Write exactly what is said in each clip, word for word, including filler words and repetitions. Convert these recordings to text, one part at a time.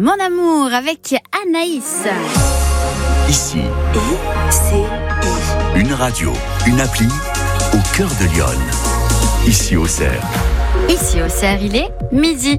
Mon amour avec Anaïs. Ici, I, C, I. une radio, une appli au cœur de Lyon. Ici au Cerf. Ici au Cerf, il est midi.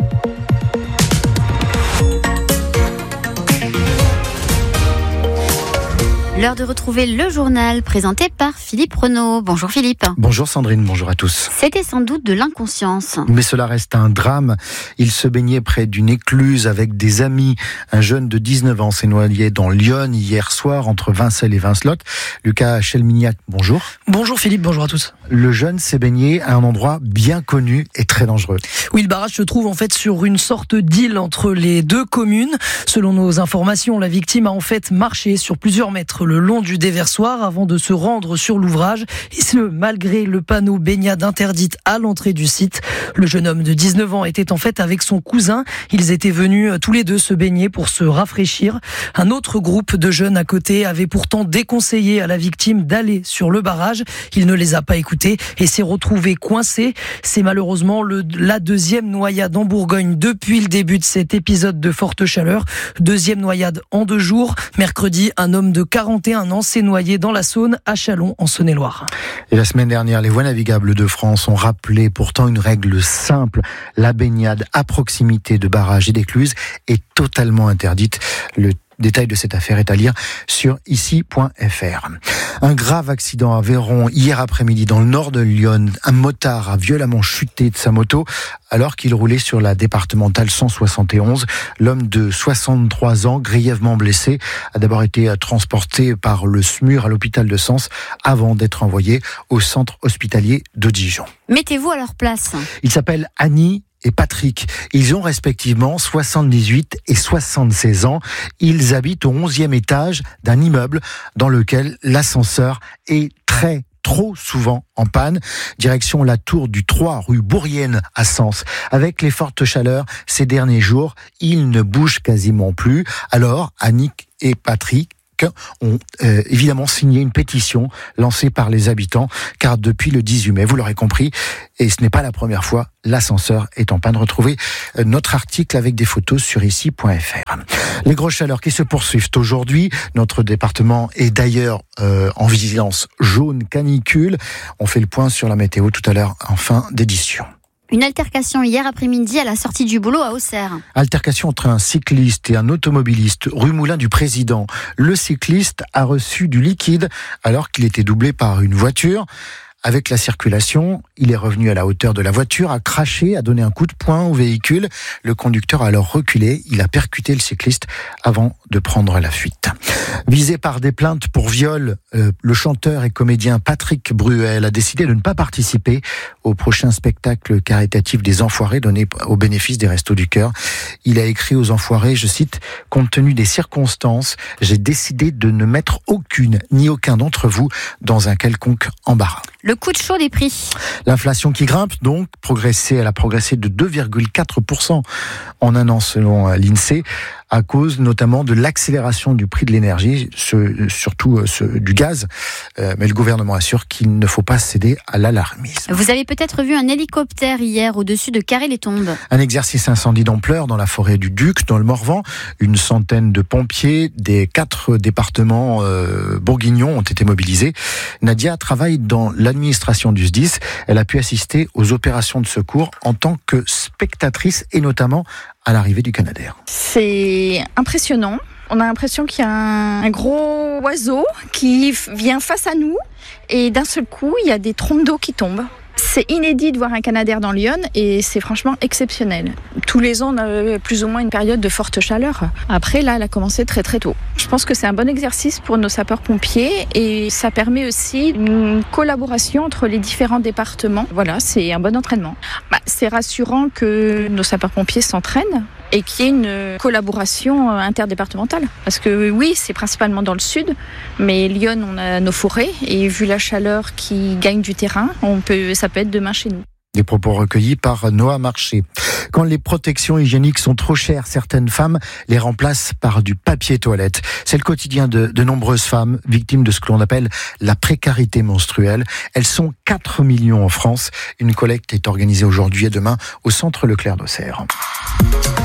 L'heure de retrouver le journal présenté par Philippe Renaud. Bonjour Philippe. Bonjour Sandrine, bonjour à tous. C'était sans doute de l'inconscience. Mais cela reste un drame. Il se baignait près d'une écluse avec des amis. Un jeune de dix-neuf ans s'est noyé dans Lyon hier soir entre Vincelles et Vincelotte. Lucas Chelmignac, bonjour. Bonjour Philippe, bonjour à tous. Le jeune s'est baigné à un endroit bien connu et très dangereux. Oui, le barrage se trouve en fait sur une sorte d'île entre les deux communes. Selon nos informations, la victime a en fait marché sur plusieurs mètres le long du déversoir avant de se rendre sur l'ouvrage. Et ce, malgré le panneau baignade interdite à l'entrée du site. Le jeune homme de dix-neuf ans était en fait avec son cousin. Ils étaient venus tous les deux se baigner pour se rafraîchir. Un autre groupe de jeunes à côté avait pourtant déconseillé à la victime d'aller sur le barrage. Il ne les a pas écoutés et s'est retrouvé coincé. C'est malheureusement le, la deuxième noyade en Bourgogne depuis le début de cet épisode de forte chaleur. Deuxième noyade en deux jours. Mercredi, un homme de quarante et un ans s'est noyé dans la Saône à Châlons en Saône-et-Loire. Et la semaine dernière, les voies navigables de France ont rappelé pourtant une règle simple. La baignade à proximité de barrages et d'écluses est totalement interdite. Le détail de cette affaire est à lire sur ici point f r. Un grave accident à Véron hier après-midi dans le nord de Lyon. Un motard a violemment chuté de sa moto alors qu'il roulait sur la départementale cent soixante et onze. L'homme de soixante-trois ans, grièvement blessé, a d'abord été transporté par le S M U R à l'hôpital de Sens avant d'être envoyé au centre hospitalier de Dijon. Mettez-vous à leur place. Il s'appelle Annie et Patrick. Ils ont respectivement soixante-dix-huit et soixante-seize ans. Ils habitent au onzième étage d'un immeuble dans lequel l'ascenseur est très trop souvent en panne. Direction la tour du trois, rue Bourrienne à Sens. Avec les fortes chaleurs ces derniers jours, ils ne bougent quasiment plus. Alors, Annick et Patrick ont euh, évidemment signé une pétition lancée par les habitants, car depuis le dix-huit mai, vous l'aurez compris, et ce n'est pas la première fois, l'ascenseur est en panne. Retrouvez euh, notre article avec des photos sur ici point f r. Les grosses chaleurs qui se poursuivent aujourd'hui, notre département est d'ailleurs euh, en vigilance jaune canicule. On fait le point sur la météo tout à l'heure en fin d'édition. Une altercation hier après-midi à la sortie du boulot à Auxerre. Altercation entre un cycliste et un automobiliste rue Moulin du Président. Le cycliste a reçu du liquide alors qu'il était doublé par une voiture. Avec la circulation, il est revenu à la hauteur de la voiture, a craché, a donné un coup de poing au véhicule. Le conducteur a alors reculé, il a percuté le cycliste avant de prendre la fuite. Visé par des plaintes pour viol, euh, le chanteur et comédien Patrick Bruel a décidé de ne pas participer au prochain spectacle caritatif des Enfoirés donné au bénéfice des Restos du Cœur. Il a écrit aux Enfoirés, je cite, « Compte tenu des circonstances, j'ai décidé de ne mettre aucune ni aucun d'entre vous dans un quelconque embarras. » Le coup de chaud des prix. L'inflation qui grimpe, donc, progressé, elle a progressé de deux virgule quatre pour cent en un an selon l'INSEE, à cause notamment de l'accélération du prix de l'énergie, ce, surtout ce, du gaz. Euh, mais le gouvernement assure qu'il ne faut pas céder à l'alarmisme. Vous avez peut-être vu un hélicoptère hier au-dessus de Carré-les-Tombes. Un exercice incendie d'ampleur dans la forêt du Duc, dans le Morvan. Une centaine de pompiers des quatre départements euh, bourguignons ont été mobilisés. Nadia travaille dans l'administration du S D I S. Elle a pu assister aux opérations de secours en tant que spectatrice et notamment à l'arrivée du Canadair. C'est impressionnant. On a l'impression qu'il y a un gros oiseau qui vient face à nous et d'un seul coup, il y a des trompes d'eau qui tombent. C'est inédit de voir un Canadair dans Lyon et c'est franchement exceptionnel. Tous les ans, on a plus ou moins une période de forte chaleur. Après, là, elle a commencé très très tôt. Je pense que c'est un bon exercice pour nos sapeurs-pompiers et ça permet aussi une collaboration entre les différents départements. Voilà, c'est un bon entraînement. Bah, c'est rassurant que nos sapeurs-pompiers s'entraînent et qu'il y ait une collaboration interdépartementale. Parce que oui, c'est principalement dans le sud, mais Lyon, on a nos forêts et vu la chaleur qui gagne du terrain, on peut, ça peut être demain chez nous. Des propos recueillis par Noah Marché. Quand les protections hygiéniques sont trop chères, certaines femmes les remplacent par du papier toilette. C'est le quotidien de, de nombreuses femmes victimes de ce que l'on appelle la précarité menstruelle. Elles sont quatre millions en France. Une collecte est organisée aujourd'hui et demain au centre Leclerc d'Auxerre.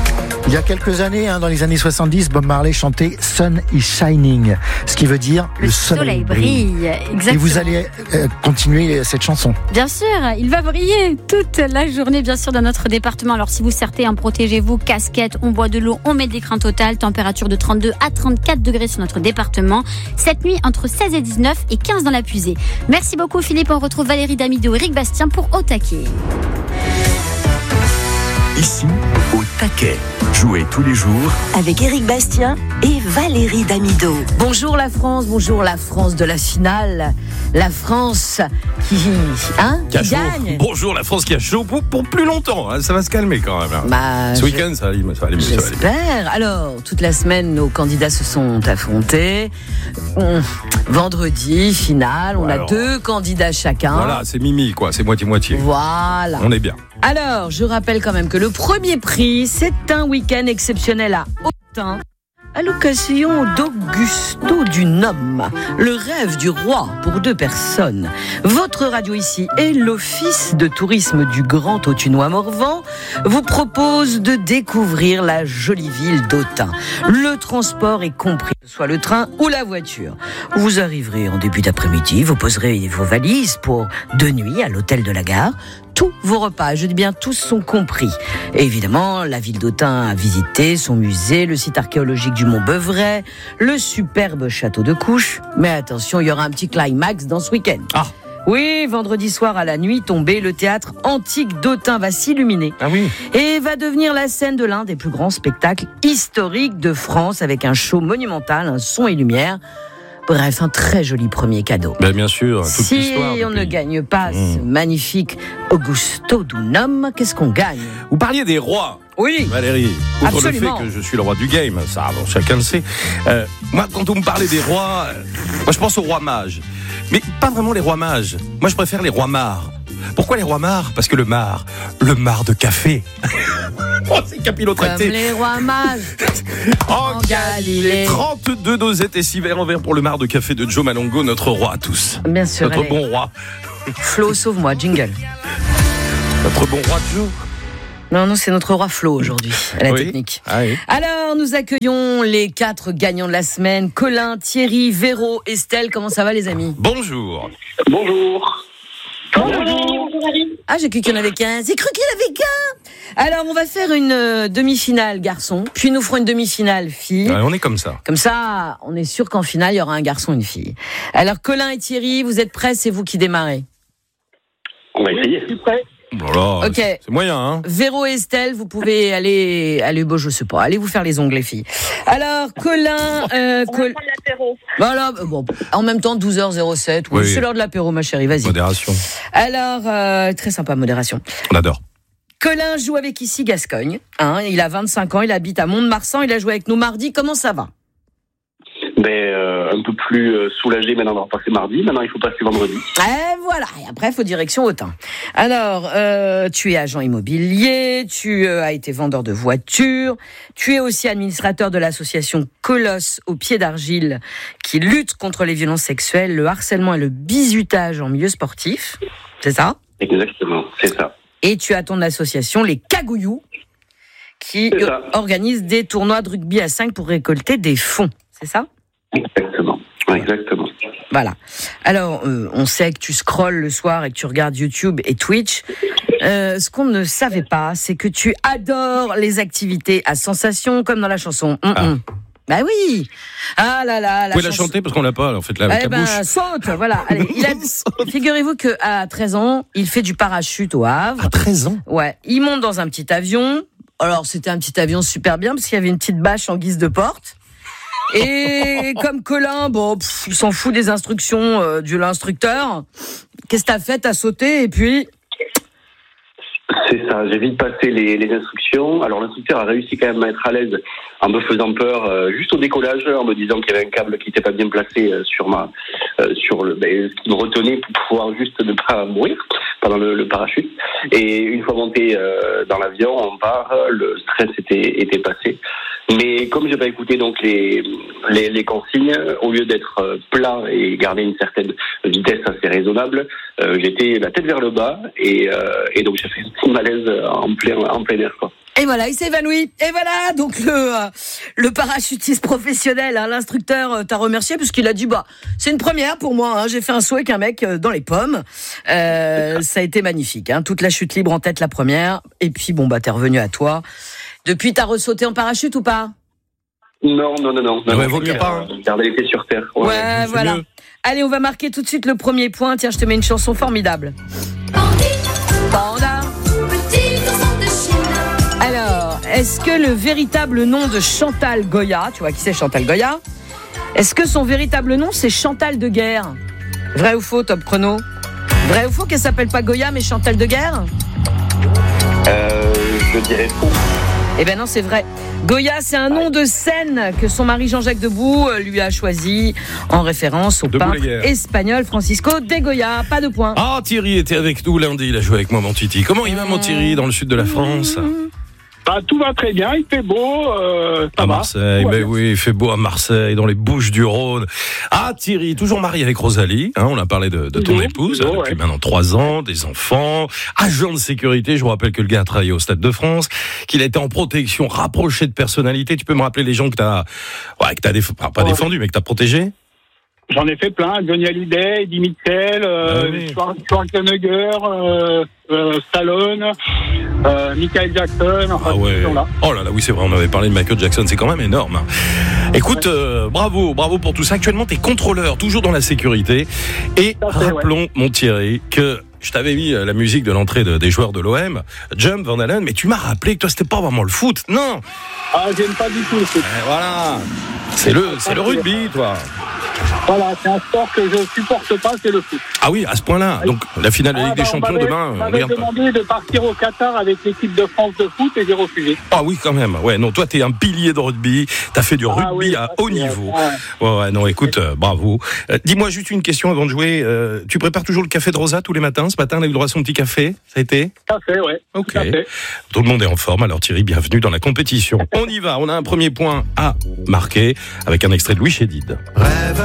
Il y a quelques années, hein, dans les années soixante-dix, Bob Marley chantait Sun is Shining, ce qui veut dire le, le soleil, soleil brille. brille. Exactement. Et vous allez euh, continuer cette chanson. Bien sûr, il va briller toute la journée, bien sûr, dans notre département. Alors si vous sortez, hein, protégez-vous, casquette, on boit de l'eau, on met des crins totales, température de trente-deux à trente-quatre degrés sur notre département. Cette nuit, entre seize et dix-neuf et quinze dans la Puisée. Merci beaucoup Philippe, on retrouve Valérie Damido et Eric Bastien pour Au Taquet. Ici, Au Taquet. Jouez tous les jours avec Eric Bastien et Valérie Damido. Bonjour la France, bonjour la France de la finale. La France qui, hein, qui, qui gagne. Bonjour la France qui a chaud pour, pour plus longtemps. Hein, ça va se calmer quand même. Hein. Bah, Ce je... week-end, ça va aller mieux. J'espère. Alors, toute la semaine, nos candidats se sont affrontés. On... Vendredi, finale, on Alors, a deux candidats chacun. Voilà, c'est Mimi, quoi. C'est moitié-moitié. Voilà. On est bien. Alors, je rappelle quand même que le premier prix, c'est un week-end exceptionnel à Autun, à l'occasion d'Augusto du Nome, le rêve du roi pour deux personnes. Votre radio ici et l'Office de tourisme du Grand Autunois-Morvan vous propose de découvrir la jolie ville d'Autun. Le transport est compris, que ce soit le train ou la voiture. Vous arriverez en début d'après-midi, vous poserez vos valises pour deux nuits à l'hôtel de la gare. Tous vos repas, je dis bien tous, sont compris. Et évidemment, la ville d'Autun à visiter, son musée, le site archéologique du Mont Beuvray, le superbe château de Couches. Mais attention, il y aura un petit climax dans ce week-end. Ah. Oui, vendredi soir à la nuit tombée, le théâtre antique d'Autun va s'illuminer. Ah oui. Et va devenir la scène de l'un des plus grands spectacles historiques de France avec un show monumental, un son et lumière. Bref, un très joli premier cadeau. Ben bien sûr, toute si l'histoire. Si on ne gagne pas mmh. ce magnifique Augusto du Nome, qu'est-ce qu'on gagne ? Vous parliez des rois. Oui, Valérie, outre absolument. le fait que je suis le roi du game, ça, bon, chacun le sait. Euh, moi, quand on me parlait des rois, euh, moi je pense aux rois mages. Mais pas vraiment les rois mages. Moi, je préfère les rois mares. Pourquoi les rois mares ? Parce que le mar, le mar de café. Oh, c'est capillotracté. Comme les rois mages. En Galilée. trente-deux dosettes et six verres en verre pour le mar de café de Joe Malongo, notre roi à tous. Bien sûr. Notre bon roi. Flo, sauve-moi, jingle. Notre bon roi Joe. Non, non, c'est notre roi Flo aujourd'hui, à la oui. technique. Ah oui. Alors, nous accueillons les quatre gagnants de la semaine. Colin, Thierry, Véro, Estelle. Comment ça va, les amis ? Bonjour. Bonjour. Bonjour. Ah, j'ai cru qu'il y en avait qu'un. J'ai cru qu'il y en avait qu'un. Alors, on va faire une euh, demi-finale garçon, puis nous ferons une demi-finale fille. Ouais, on est comme ça. Comme ça, on est sûr qu'en finale, il y aura un garçon et une fille. Alors, Colin et Thierry, vous êtes prêts ? C'est vous qui démarrez. On va essayer. Je suis prêt. Voilà, ok. C'est, c'est moyen, hein. Véro et Estelle, vous pouvez aller, aller, bon, je sais pas, allez vous faire les ongles, les filles. Alors, Colin, euh, on Col... va prendre l'apéro. Voilà, bon, en même temps, douze heures zéro sept, oui, oui. C'est l'heure de l'apéro, ma chérie, vas-y. Modération. Alors, euh, très sympa, modération. On adore. Colin joue avec ici Gascogne, hein, il a vingt-cinq ans, il habite à Mont-de-Marsan, il a joué avec nous mardi, comment ça va ? Ben, euh, un peu plus euh, soulagé maintenant d'avoir passé mardi. Maintenant, il faut passer vendredi. Et voilà. Et après, il faut direction Autun. Alors, euh, tu es agent immobilier, tu euh, as été vendeur de voitures, tu es aussi administrateur de l'association Colosse au pied d'argile qui lutte contre les violences sexuelles, le harcèlement et le bizutage en milieu sportif. C'est ça ? Exactement, c'est ça. Et tu as ton association Les Cagouillous qui euh, organise des tournois de rugby à cinq pour récolter des fonds. C'est ça ? Exactement, exactement. Voilà. Alors, euh, on sait que tu scrolles le soir et que tu regardes YouTube et Twitch. Euh, ce qu'on ne savait pas, c'est que tu adores les activités à sensation, comme dans la chanson. Hum, ah. hum. Bah oui. Ah là là. La Vous pouvez chanson... la chanter parce qu'on l'a pas. Alors faites-la avec eh la ben, bouche. Saute, voilà. Allez, il a... Figurez-vous que à treize ans, il fait du parachute au Havre. À treize ans. Ouais. Il monte dans un petit avion. Alors c'était un petit avion super bien parce qu'il y avait une petite bâche en guise de porte. Et comme Colin, bon, pff, il s'en fout des instructions euh, de l'instructeur. Qu'est-ce que t'as fait ? T'as sauté et puis... C'est ça, j'ai vite passé les, les instructions. Alors l'instructeur a réussi quand même à être à l'aise en me faisant peur euh, juste au décollage, en me disant qu'il y avait un câble qui n'était pas bien placé euh, sur ma, euh, sur le, ben, ce qui me retenait pour pouvoir juste ne pas mourir pendant le, le parachute. Et une fois monté euh, dans l'avion, on part, le stress était, était passé. Mais comme j'ai pas écouté donc les, les, les consignes, au lieu d'être plat et garder une certaine vitesse assez raisonnable, euh, j'étais la tête vers le bas et, euh, et donc j'ai fait un petit malaise en plein, en plein air, quoi. Et voilà, il s'est évanoui. Et voilà, donc le euh, le parachutiste professionnel, hein, l'instructeur euh, t'a remercié parce qu'il a dit bah c'est une première pour moi. Hein, j'ai fait un saut avec un mec euh, dans les pommes. Euh, ça a été magnifique. Hein, toute la chute libre en tête la première. Et puis bon bah t'es revenu à toi. Depuis t'as ressauté en parachute ou pas? Non, non, non, non. Ouais, non vaut mieux pas. Euh, garder les pieds sur terre. Ouais, Ouais, ouais voilà. mieux. Allez, on va marquer tout de suite le premier point. Tiens, je te mets une chanson formidable. Panda. Alors, est-ce que le véritable nom de Chantal Goya, tu vois qui c'est Chantal Goya, est-ce que son véritable nom c'est Chantal de Guerre? Vrai ou faux, top chrono? Vrai ou faux qu'elle s'appelle pas Goya mais Chantal de Guerre? Euh, je dirais faux. Eh ben non, c'est vrai. Goya, c'est un nom de scène que son mari Jean-Jacques Debout lui a choisi en référence au Debout peintre les guerres. espagnol Francisco de Goya. Pas de points. Ah, Thierry était avec nous lundi, il a joué avec moi, mon Titi. Comment il va, mon Thierry, dans le sud de la France? Bah, tout va très bien, il fait beau, euh, ça À va. Marseille, Ouais. ben oui, il fait beau à Marseille, dans les Bouches-du-Rhône. Ah, Thierry, toujours marié avec Rosalie, hein, on a parlé de, de ton Toujours, épouse, toujours, depuis ouais. maintenant trois ans, des enfants, agent de sécurité, je vous rappelle que le gars a travaillé au Stade de France, qu'il a été en protection rapprochée de personnalités. Tu peux me rappeler les gens que t'as, ouais, que t'as déf... pas Ouais. défendu, mais que t'as protégé? J'en ai fait plein, Johnny Hallyday, Eddie Mitchell, euh, Ah oui. Schwar- Schwarzenegger, euh, euh, Stallone, euh, Michael Jackson, enfin, Ah ouais. ces gens-là. Oh là là, oui, c'est vrai, on avait parlé de Michael Jackson, c'est quand même énorme. hein. Écoute, euh, bravo, bravo pour tout ça. Actuellement, t'es contrôleur, toujours dans la sécurité. Et Tout à fait, rappelons, mon Thierry, que je t'avais mis euh, la musique de l'entrée de- des joueurs de l'O M, Jump, Van Allen, mais tu m'as rappelé que toi, c'était pas vraiment le foot. Non. Ah, j'aime pas du tout le foot. Eh, voilà. C'est le, c'est le rugby, toi. Voilà, c'est un sport que je supporte pas, c'est le foot. Ah oui, à ce point-là. Donc, la finale de la Ah, Ligue des bah, on Champions m'avait- demain, on on m'avait regarde pas. demandé de partir au Qatar avec l'équipe de France de foot et j'ai refusé. Ah oui, quand même. Ouais, non, toi, t'es un pilier de rugby. T'as fait du Ah rugby oui, à ça, haut c'est- niveau. ouais. Ouais, ouais, non, écoute, euh, bravo. Euh, dis-moi juste une question avant de jouer. Euh, tu prépares toujours le café de Rosa tous les matins? Ce matin, on a eu le droit à son petit café. Ça a été? Tout à fait, ouais. Ok. Tout à fait. Tout le monde est en forme. Alors Thierry, bienvenue dans la compétition. On y va. On a un premier point à marquer avec un extrait de Louis Chédid. Rêve,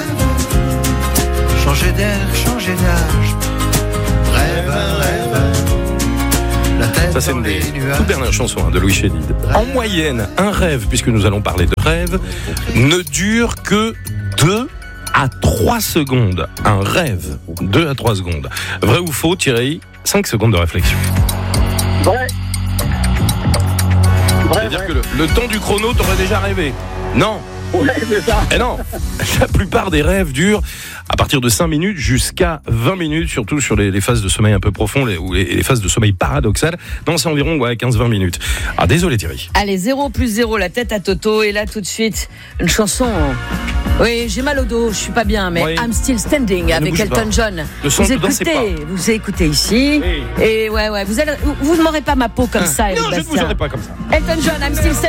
rêve, changer d'air, changer d'âge. Rêve, rêve, la tête Ça, c'est une dans des les nuages. toutes dernières chansons hein, de Louis Chédid. En moyenne, un rêve, puisque nous allons parler de rêve, ne dure que deux à trois secondes. Un rêve, deux à trois secondes. Vrai ou faux, Thierry? cinq secondes de réflexion. Vrai. Vrai, C'est-à-dire vrai. que le, le temps du chrono, t'aurais déjà rêvé. Non. Ouais, c'est ça. Eh non, la plupart des rêves durent à partir de cinq minutes jusqu'à vingt minutes, surtout sur les, les phases de sommeil un peu profond les, ou les, les phases de sommeil paradoxal. Non, c'est environ ouais, quinze à vingt minutes. Ah, désolé Thierry. Allez, zéro plus zéro, la tête à Toto. Et là, tout de suite, une chanson. Oui, j'ai mal au dos, je suis pas bien, mais Oui. I'm still standing Ne avec bouge Elton pas. John. Ne son- Vous ne dansez écoutez, vous écoutez ici. Oui. Et ouais, ouais, vous allez, vous ne m'aurez pas ma peau comme ça, Eric Non, je ne vous Bastien. aurais pas comme ça. Elton John, I'm still standing.